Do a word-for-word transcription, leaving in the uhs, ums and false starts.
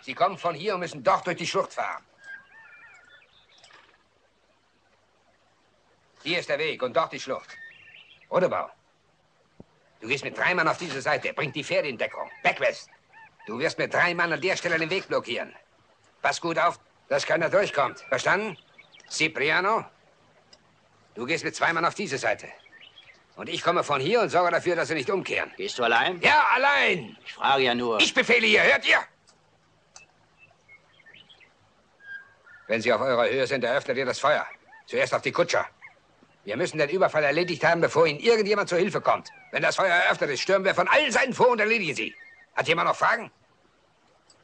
Sie kommen von hier und müssen dort durch die Schlucht fahren. Hier ist der Weg und dort die Schlucht. Rodebau, du gehst mit drei Mann auf diese Seite, bringt die Pferde in Deckung. Beckwest, du wirst mit drei Mann an der Stelle den Weg blockieren. Pass gut auf, dass keiner durchkommt. Verstanden? Cipriano, du gehst mit zwei Mann auf diese Seite. Und ich komme von hier und sorge dafür, dass sie nicht umkehren. Gehst du allein? Ja, allein. Ich frage ja nur. Ich befehle hier, hört ihr? Wenn Sie auf eurer Höhe sind, eröffnet ihr das Feuer. Zuerst auf die Kutscher. Wir müssen den Überfall erledigt haben, bevor Ihnen irgendjemand zur Hilfe kommt. Wenn das Feuer eröffnet ist, stürmen wir von allen Seiten vor und erledigen Sie. Hat jemand noch Fragen?